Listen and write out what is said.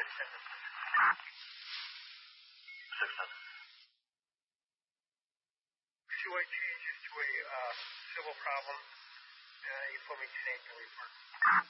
Two-way changes to a civil problem. You put me 10 8 report.